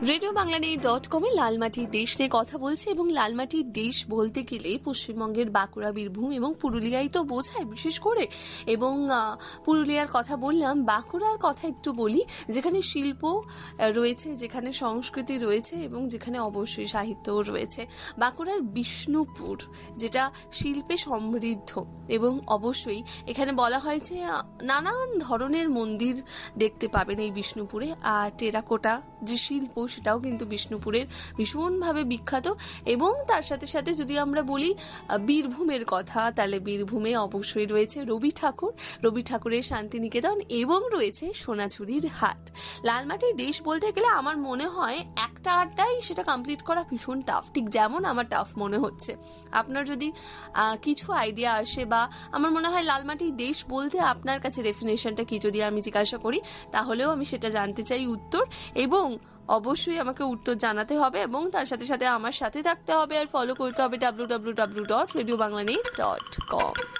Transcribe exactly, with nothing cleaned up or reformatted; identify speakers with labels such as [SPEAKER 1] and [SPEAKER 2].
[SPEAKER 1] Radio বাংলানি dot কমে লালমাটির দেশ নিয়ে কথা বলছে এবং লালমাটির দেশ বলতে গেলে পশ্চিমবঙ্গের বাঁকুড়া, বীরভূম এবং পুরুলিয়াই তো বোঝায় বিশেষ করে। এবং পুরুলিয়ার কথা বললাম, বাঁকুড়ার কথা একটু বলি, যেখানে শিল্প রয়েছে, যেখানে সংস্কৃতি রয়েছে এবং যেখানে অবশ্যই সাহিত্যও রয়েছে। বাঁকুড়ার বিষ্ণুপুর, যেটা শিল্পে সমৃদ্ধ এবং অবশ্যই এখানে বলা হয় যে নানান ধরনের মন্দির দেখতে পাবেন এই বিষ্ণুপুরে। আর টেরাকোটা যে শিল্প, সেটাও কিন্তু বিষ্ণুপুরের ভীষণভাবে বিখ্যাত। এবং তার সাথে সাথে যদি আমরা বলি বীরভূমের কথা, তাহলে বীরভূমে অবশ্যই রয়েছে রবি ঠাকুর, রবি ঠাকুরের শান্তিনিকেতন এবং রয়েছে সোনাঝুরির হাট। লালমাটির দেশ বলতে গেলে আমার মনে হয় একটা আড্ডাই সেটা কমপ্লিট করা ভীষণ টাফ, ঠিক যেমন আমার টাফ মনে হচ্ছে। আপনার যদি কিছু আইডিয়া আসে বা আমার মনে হয় লালমাটির দেশ বলতে আপনার কাছে ডেফিনেশনটা কি যদি আমি জিজ্ঞাসা করি, তাহলেও আমি সেটা জানতে চাই উত্তর। এবং অবশ্যই আমাকে উত্তর জানাতে হবে এবং তার সাথে সাথে আমার সাথে থাকতে হবে আর ফলো করতে হবে W W W dot radio বাংলানি dot com.